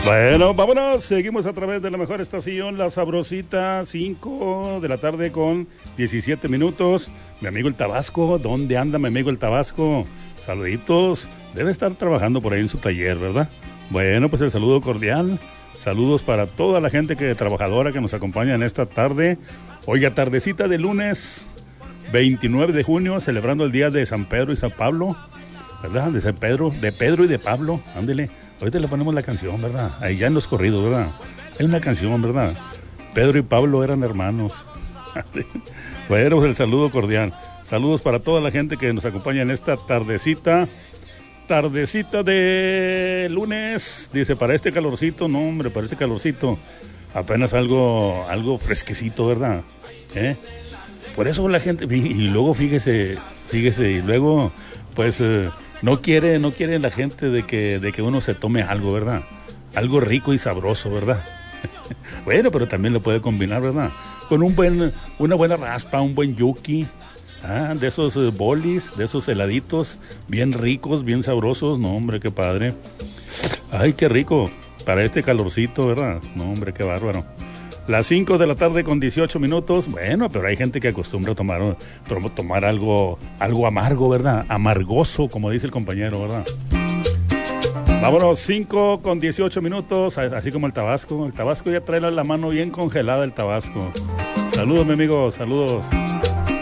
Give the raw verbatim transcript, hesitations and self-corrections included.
Bueno, vámonos, seguimos a través de la mejor estación, La Sabrosita, cinco de la tarde con diecisiete minutos. Mi amigo el Tabasco, ¿dónde anda mi amigo el Tabasco? Saluditos, debe estar trabajando por ahí en su taller, ¿verdad? Bueno, pues el saludo cordial, saludos para toda la gente que trabajadora que nos acompaña en esta tarde. Oiga, tardecita de lunes veintinueve de junio, celebrando el día de San Pedro y San Pablo, ¿verdad? De San Pedro, de Pedro y de Pablo, ándele. Ahorita le ponemos la canción, ¿verdad? Ahí ya en los corridos, ¿verdad? Hay una canción, ¿verdad? Pedro y Pablo eran hermanos. Bueno, pues el saludo cordial. Saludos para toda la gente que nos acompaña en esta tardecita. Tardecita de lunes. Dice, para este calorcito, no, hombre, para este calorcito. Apenas algo, algo fresquecito, ¿verdad? ¿Eh? Por eso la gente, y luego fíjese, fíjese, y luego, pues, eh, no quiere, no quiere la gente de que, de que uno se tome algo, ¿verdad? Algo rico y sabroso, ¿verdad? Bueno, pero también lo puede combinar, ¿verdad? Con un buen, una buena raspa, un buen yuki, ah, de esos eh, bolis, de esos heladitos, bien ricos, bien sabrosos, no, hombre, qué padre. Ay, qué rico, para este calorcito, ¿verdad? No, hombre, qué bárbaro. Las cinco de la tarde con dieciocho minutos. Bueno, pero hay gente que acostumbra a tomar, tomar algo, algo amargo, ¿verdad? Amargoso, como dice el compañero, ¿verdad? Vámonos, cinco con dieciocho minutos, así como el Tabasco. El Tabasco ya trae la mano bien congelada, el Tabasco. Saludos, mi amigo, saludos.